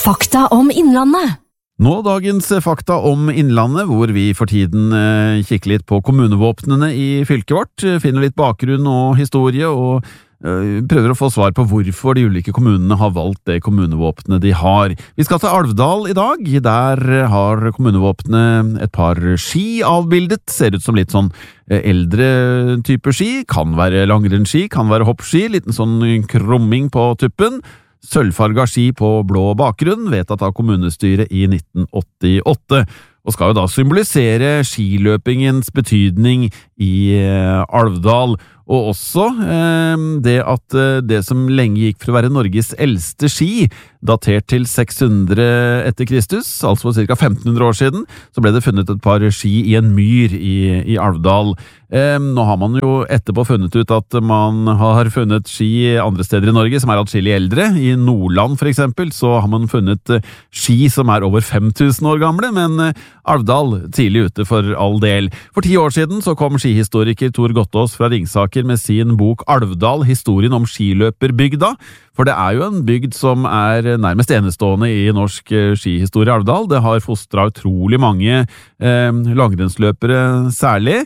Fakta om Innlandet. Nå dagens fakta om Innlandet, hvor vi for tiden kikker litt på kommunevåpnene i fylket vårt, finner litt bakgrunn og historie, og prøver å få svar på hvorfor de ulike kommunene har valgt det kommunevåpnet de har. Vi skal til Alvdal i dag. Der har kommunevåpnet et par ski avbildet. Ser ut som litt sånn eldre typer ski. Kan være langrennsski, kan være hoppski, liten sånn krumming på tuppen. Sølvfarga ski på blå bakgrunn, vedtatt av kommunestyret i 1988, og skal jo da symbolisere skiløpingens betydning i Alvdal, og også det at det som lenge gikk for å være Norges eldste ski, datert til 600 etter Kristus, altså for ca. 1500 år siden, så ble det funnet et par ski i en myr i Alvdal. Nå har man jo etterpå funnet ut at man har funnet ski andre steder i Norge som er atskillig eldre. I Nordland for eksempel så har man funnet ski som er over 5000 år gamle, men Alvdal tidlig ute for all del. For 10 år siden så kom skihistoriker Tor Gottaas fra Ringsaker med sin bok Alvdal, historien om skiløperbygda. For det er jo en bygd som er nærmest enestående i norsk skihistorie Alvdal. Det har fostret utrolig mange langrennsløpere særlig.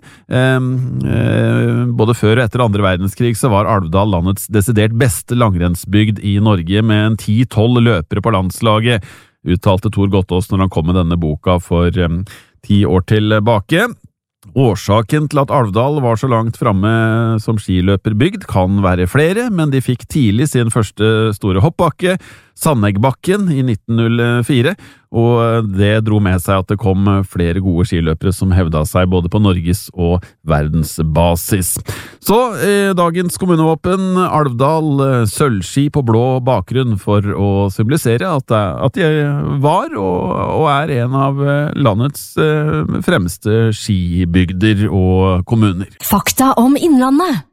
Både før og etter andre verdenskrig så var Alvdal landets desidert beste langrennsbygd i Norge, med en 10-12 løpere på landslaget, uttalte Tor Gottaas når han kom med denne boka for 10 år tilbake. Årsaken til at Alvdal var så langt fremme som skiløperbygd kan være flere, men de fikk tidlig sin første store hoppbakke, Sandeggbakken, i 1904, og det dro med seg at det kom flere gode skiløpere som hevda seg både på Norges og verdensbasis. Så dagens kommunevåpen, Alvdal, sølvski på blå bakgrunn for å symbolisere at de var og er en av landets fremste skibygder og kommuner. Fakta om Innlandet.